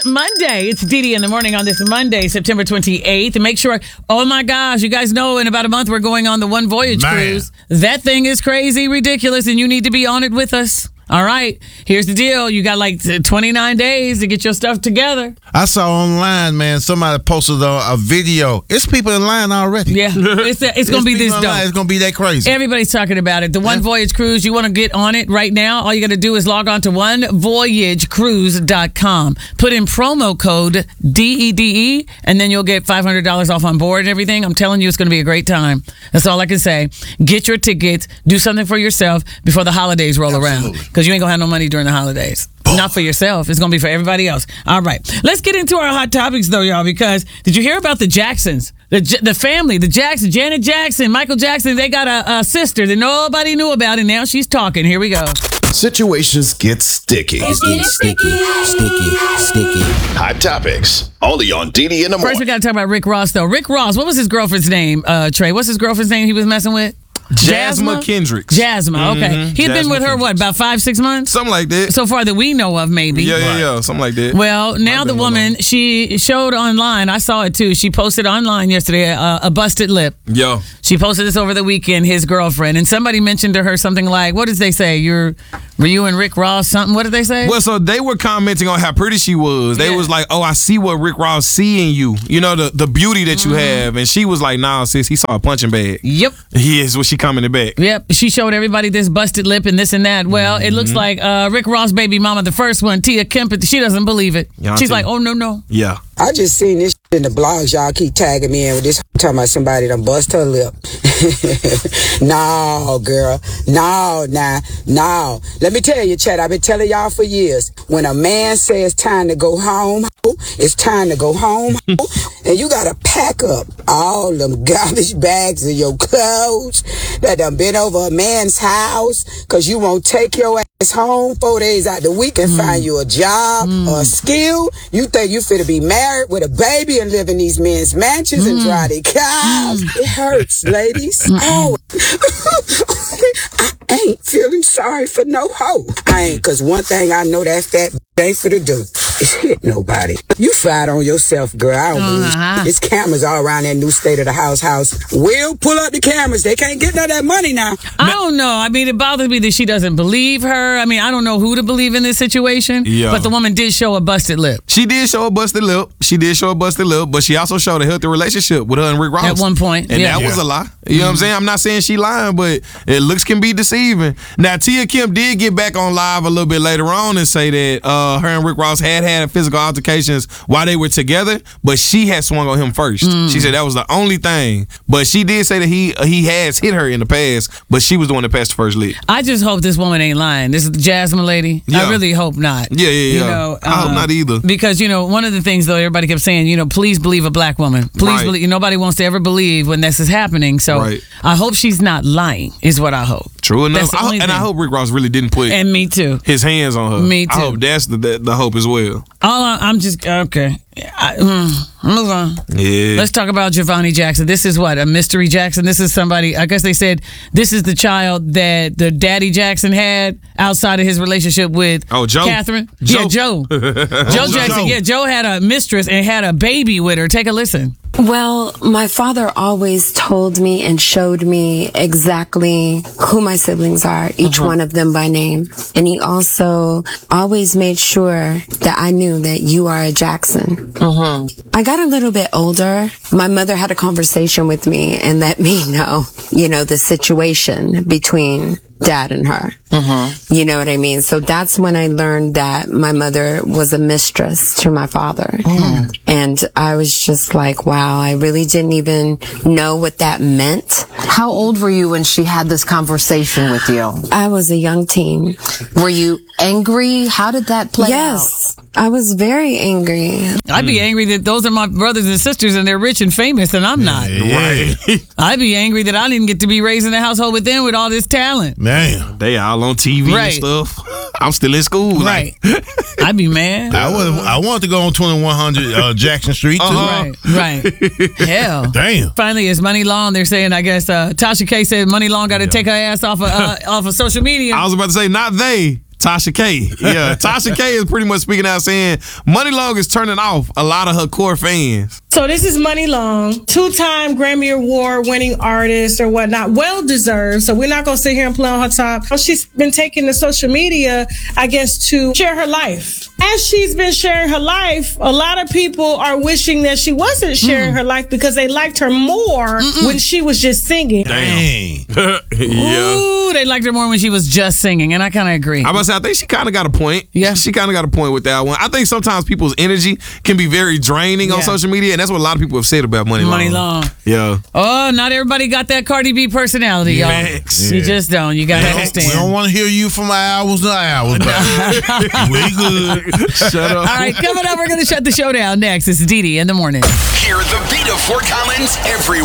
Monday. It's Didi in the morning on this Monday, September 28th. And make sure, oh my gosh, you guys know in about a month we're going on the One Voyage cruise. That thing is crazy, ridiculous, and you need to be on it with us. All right, here's the deal. You got like 29 days to get your stuff together. I saw online, man, somebody posted a video. It's people in line already. Yeah, it's going to be this dope. It's going to be that crazy. Everybody's talking about it. The One Voyage Cruise, you want to get on it right now, all you got to do is log on to onevoyagecruise.com. Put in promo code DEDE, and then you'll get $500 off on board and everything. I'm telling you, it's going to be a great time. That's all I can say. Get your tickets. Do something for yourself before the holidays roll around. Because you ain't going to have no money during the holidays. Not for yourself. It's going to be for everybody else. All right. Let's get into our hot topics, though, y'all, because did you hear about the Jacksons? The family, the Jacksons, Janet Jackson, Michael Jackson, they got a sister that nobody knew about, and now she's talking. Here we go. Situations get sticky. It's getting sticky. Hot topics. Only on Didi in the morning. First, we got to talk about Rick Ross, though. Rick Ross, what was his girlfriend's name, Trey? What's his girlfriend's name he was messing with? Jasmine Kendricks. Jasmine, okay. He'd been with her, what, about 5-6 months? Something like that. So far that we know of, maybe. Yeah, something like that. Well, now the woman, she showed online, I saw it too, she posted online yesterday a busted lip. Yo. She posted this over the weekend, his girlfriend, and somebody mentioned to her something like, what did they say? Were you and Rick Ross something? What did they say? Well, so they were commenting on how pretty she was. They was like, oh, I see what Rick Ross see in you. You know, the beauty that you have. And she was like, nah, sis, he saw a punching bag. Yep. He is what she commented back. Yep. She showed everybody this busted lip and this and that. Well, it looks like Rick Ross' baby mama, the first one, Tia Kemp, she doesn't believe it. She's like, oh, no. Yeah. I just seen this in the blogs. Y'all keep tagging me in with this talking about somebody done bust her lip. No, girl. No. Let me tell you, Chad, I've been telling y'all for years. When a man says it's time to go home, it's time to go home. And you gotta pack up all them garbage bags of your clothes that done been over a man's house, cause you won't take your ass home 4 days out the week and find you a job or a skill. You think you finna be married with a baby and live in these men's mansions and drive their cars. It hurts, ladies. Oh. I ain't feeling sorry for no hoe. I ain't, cause one thing I know that fat ain't for to do is hit nobody. You fight on yourself, girl. I don't believe there's cameras all around that new state of the house. We'll pull up the cameras. They can't get none of that money now. I don't know. I mean, it bothers me that she doesn't believe her. I mean, I don't know who to believe in this situation. Yeah. But the woman did show a busted lip. She did show a busted lip. But she also showed a healthy relationship with her and Rick Ross. At one point. And that was a lie. You know what I'm saying? I'm not saying she lying, but looks can be deceiving. Now, Tia Kemp did get back on live a little bit later on and say that her and Rick Ross had physical altercations while they were together, but she had swung on him first. She said that was the only thing. But she did say that he has hit her in the past, but she was the one that passed the first lick. I just hope this woman ain't lying. This is the Jasmine lady. Yeah. I really hope not. Yeah. You know, I hope not either. Because, one of the things, though, everybody kept saying, please believe a black woman. Please believe. Nobody wants to ever believe when this is happening. So I hope she's not lying, is what I hope. True enough. I hope Rick Ross really didn't put me too. his hands on her. Me too. I hope that's the hope as well. I'm just, okay. Move on. Yeah. Let's talk about Giovanni Jackson. This is what? A mystery Jackson? This is somebody, I guess they said this is the child that the daddy Jackson had outside of his relationship with Joe? Catherine. Joe. Yeah, Joe. Joe Jackson. Yeah, Joe had a mistress and had a baby with her. Take a listen. Well, my father always told me and showed me exactly who my siblings are, each one of them by name. And he also always made sure that I knew that you are a Jackson. I got a little bit older. My mother had a conversation with me and let me know, the situation between Dad and her. You know what I mean? So that's when I learned that my mother was a mistress to my father. And I was just like, wow, I really didn't even know what that meant. How old were you when she had this conversation with you? I was a young teen. Were you angry? How did that play out? Yes, I was very angry. I'd be angry that those are my brothers and sisters and they're rich and famous and I'm not. Right. I'd be angry that I didn't get to be raised in a household with them with all this talent. Man. They all on TV and stuff. I'm still in school. Right. I'd be mad. I wanted to go on 2100 Jackson Street too. Right. Hell. Damn. Finally, it's Money Long. They're saying, I guess, Tasha K said Money Long got to take her ass off of social media. I was about to say, not they. Tasha K. Yeah, Tasha K is pretty much speaking out saying Money Long is turning off a lot of her core fans. So this is Money Long, 2-time Grammy Award winning artist or whatnot, well deserved. So we're not going to sit here and play on her top. She's been taking to social media, I guess, to share her life. As she's been sharing her life, a lot of people are wishing that she wasn't sharing her life because they liked her more when she was just singing. Dang. Yeah. Ooh, they liked her more when she was just singing, and I kind of agree. I about to say, I think she kind of got a point. Yeah. She kind of got a point with that one. I think sometimes people's energy can be very draining on social media, and that's what a lot of people have said about Money Long. Money Long. Yeah. Oh, not everybody got that Cardi B personality, y'all. Facts. You just don't. You got to We understand. don't want to hear you from hours to hours. We good. Shut up. All right, coming up, we're going to shut the show down next. It's Dee Dee in the morning. Hear the beat of Fort Collins every